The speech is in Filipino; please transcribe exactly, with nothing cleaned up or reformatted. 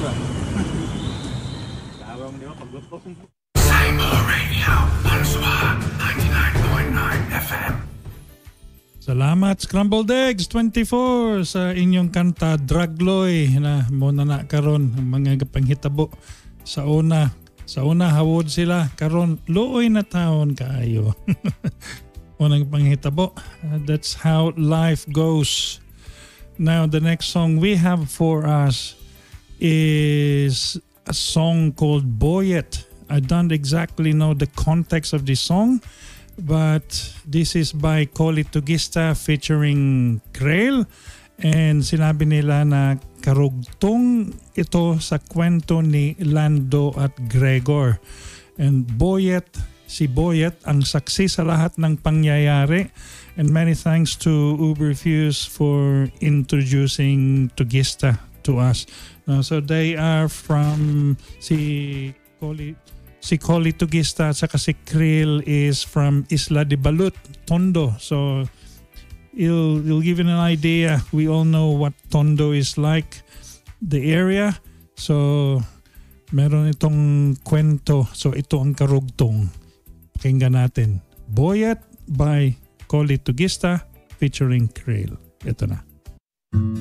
Tawang di ba pagluto? Simon Radio, Panswa, ninety-nine point nine F M. Salamat Scrambled Eggs twenty-four sa inyong kanta Dragloy na muna na karon ang mga panghitabo sa una. Sa una hawod sila karon luoy na taon kaayo. Unang panghitabo. Uh, that's how life goes. Now the next song we have for us is a song called Boyet. I don't exactly know the context of the song, but this is by Collie Tugista featuring Krell, and sinabi nila na karugtong ito sa kwento ni Lando at Gregor. And Boyet, si Boyet ang saksi sa lahat ng pangyayari, and many thanks to Uberfuse for introducing Tugista to us. Uh, so they are from si Collie Si Collie Tugista at saka si Krill is from Isla de Balut, Tondo. So it'll, it'll give you an idea. We all know what Tondo is like, the area. So meron itong kwento. So ito ang karugtong. Pakinggan natin. Boyet by Collie Tugista featuring Krill. Ito na.